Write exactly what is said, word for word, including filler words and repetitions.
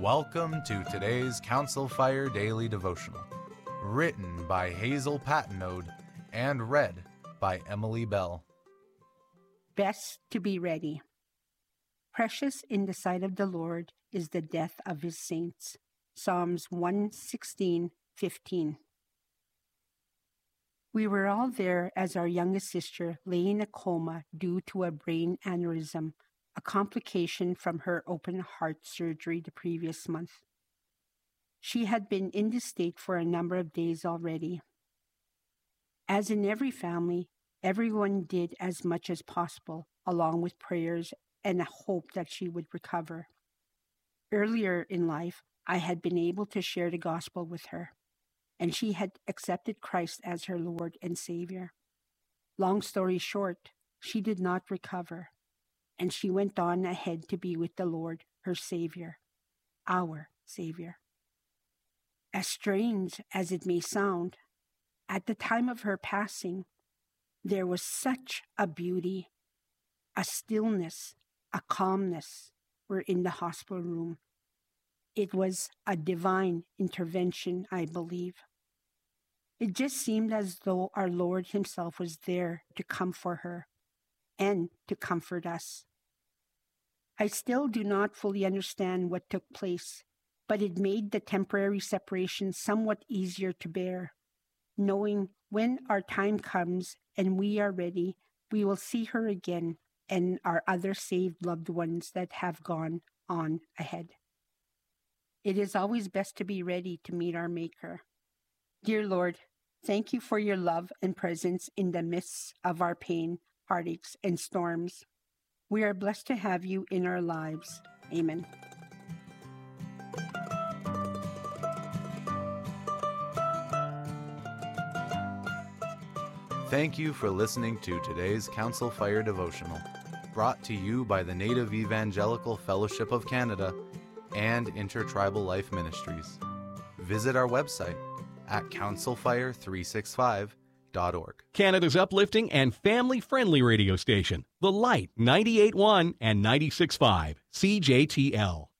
Welcome to today's Council Fire Daily Devotional, written by Hazel Patenode and read by Emily Bell. Best to be ready. Precious in the sight of the Lord is the death of his saints. Psalms one sixteen fifteen. We were all there as our youngest sister lay in a coma due to a brain aneurysm, a complication from her open heart surgery the previous month. She had been in this state for a number of days already. As in every family, everyone did as much as possible, along with prayers and a hope that she would recover. Earlier in life, I had been able to share the gospel with her, and she had accepted Christ as her Lord and Savior. Long story short, she did not recover, and she went on ahead to be with the Lord, her Savior, our Savior. As strange as it may sound, at the time of her passing, there was such a beauty, a stillness, a calmness were in the hospital room. It was a divine intervention, I believe. It just seemed as though our Lord himself was there to come for her and to comfort us. I still do not fully understand what took place, but it made the temporary separation somewhat easier to bear, knowing when our time comes and we are ready, we will see her again and our other saved loved ones that have gone on ahead. It is always best to be ready to meet our Maker. Dear Lord, thank you for your love and presence in the midst of our pain, heartaches, and storms. We are blessed to have you in our lives. Amen. Thank you for listening to today's Council Fire Devotional, brought to you by the Native Evangelical Fellowship of Canada and Intertribal Life Ministries. Visit our website at council fire three sixty-five dot org. Canada's uplifting and family-friendly radio station, The Light ninety-eight point one and ninety-six point five, C J T L.